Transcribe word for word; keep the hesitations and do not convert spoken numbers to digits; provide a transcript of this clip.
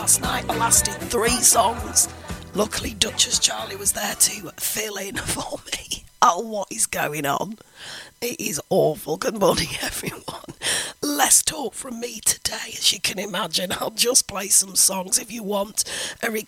last night. I lasted three songs. Luckily, Duchess Charlie was there to fill in for me. Oh, what is going on? It is awful. Good morning, everyone. Less talk from me today, as you can imagine. I'll just play some songs. If you want a, re-